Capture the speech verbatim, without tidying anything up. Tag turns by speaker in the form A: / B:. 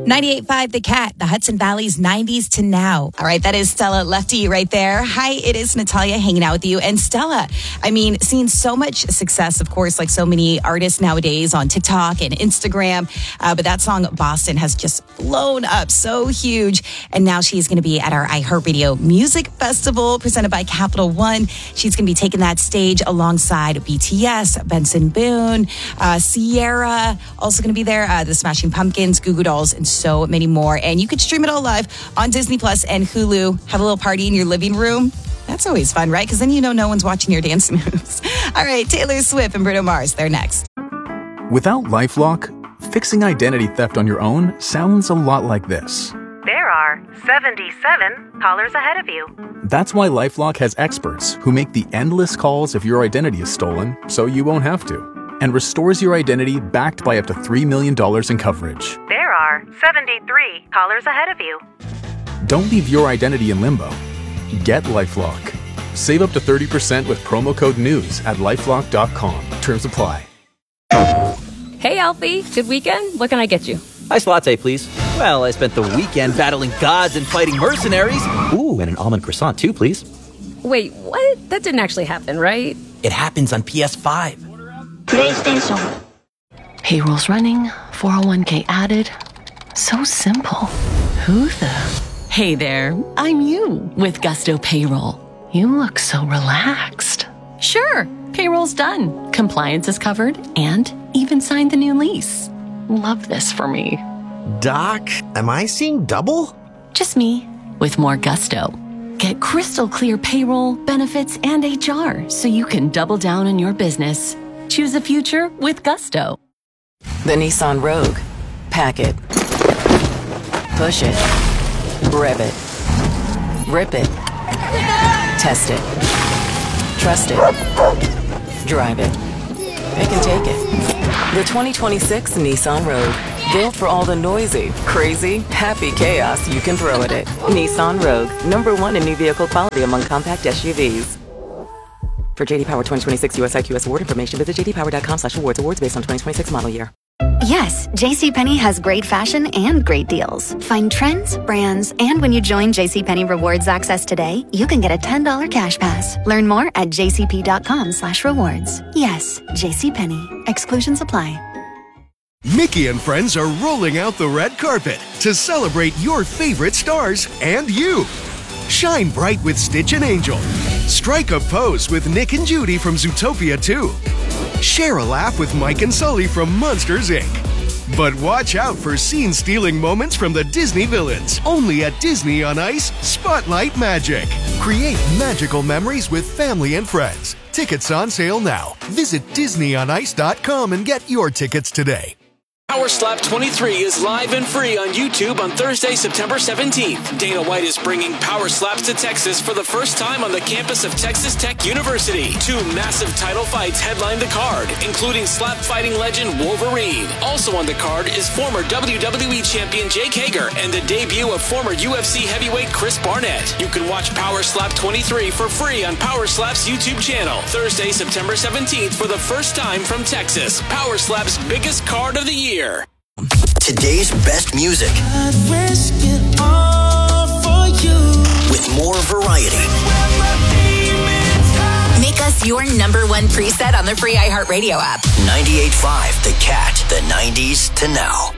A: ninety-eight point five The Cat, the Hudson Valley's nineties to now. All right, that is Stella Lefty right there. Hi, it is Natalia hanging out with you. And Stella, I mean, seeing so much success, of course, like so many artists nowadays on TikTok and Instagram. Uh, but that song, Boston, has just blown up so huge. And now she's going to be at our iHeartRadio Music Festival presented by Capital One. She's going to be taking that stage alongside B T S, Benson Boone, uh, Sierra, also going to be there, uh, the Smashing Pumpkins, Goo Goo Dolls, and so many more. And you can stream it all live on Disney Plus and Hulu. Have a little party in your living room. That's always fun, right? Because then you know no one's watching your dance moves. All right, Taylor Swift and Bruno Mars, they're next.
B: Without LifeLock, fixing identity theft on your own sounds a lot like this.
C: There are seventy-seven callers ahead of you.
B: That's why LifeLock has experts who make the endless calls if your identity is stolen, so you won't have to, and restores your identity backed by up to three million dollars in coverage.
C: There are seventy-three callers ahead of you.
B: Don't leave your identity in limbo. Get LifeLock. Save up to thirty percent with promo code NEWS at lifelock dot com. Terms apply.
D: Hey, Alfie. Good weekend? What can I get you?
E: Iced latte, please. Well, I spent the weekend battling gods and fighting mercenaries. Ooh, and an almond croissant, too, please.
D: Wait, what? That didn't actually happen, right?
E: It happens on P S five.
F: PlayStation. Payroll's running, four oh one k added. So simple. Who the? Hey there, I'm you with Gusto Payroll. You look so relaxed. Sure, payroll's done. Compliance is covered and even signed the new lease. Love this for me.
G: Doc, am I seeing double?
F: Just me with more Gusto. Get crystal clear payroll, benefits, and H R so you can double down on your business. Choose a future with Gusto.
H: The Nissan Rogue. Pack it. Push it. Rev it. Rip it. Test it. Trust it. Drive it. Pick and take it. The twenty twenty-six Nissan Rogue. Built for all the noisy, crazy, happy chaos you can throw at it. Nissan Rogue. Number one in new vehicle quality among compact S U Vs. For J D Power twenty twenty-six U S I Q S award information, visit j d power dot com slash awards. Awards based on twenty twenty-six model year.
I: Yes, JCPenney has great fashion and great deals. Find trends, brands, and when you join JCPenney Rewards Access today, you can get a ten dollars cash pass. Learn more at j c p dot com slash rewards. Yes, JCPenney. Exclusions apply.
J: Mickey and friends are rolling out the red carpet to celebrate your favorite stars and you. Shine bright with Stitch and Angel. Strike a pose with Nick and Judy from Zootopia two. Share a laugh with Mike and Sully from Monsters, Incorporated. But watch out for scene-stealing moments from the Disney villains. Only at Disney on Ice, Spotlight Magic. Create magical memories with family and friends. Tickets on sale now. Visit disney on ice dot com and get your tickets today.
K: Power Slap twenty-three is live and free on YouTube on Thursday, September seventeenth. Dana White is bringing Power Slaps to Texas for the first time on the campus of Texas Tech University. Two massive title fights headline the card, including slap fighting legend Wolverine. Also on the card is former W W E champion Jake Hager and the debut of former U F C heavyweight Chris Barnett. You can watch Power Slap twenty-three for free on Power Slap's YouTube channel. Thursday, September seventeenth for the first time from Texas. Power Slap's biggest card of the year.
L: Today's best music. I'd risk it all for you. With more variety.
M: Make us your number one preset on the free iHeartRadio app.
L: ninety-eight point five The Cat, the nineties to now.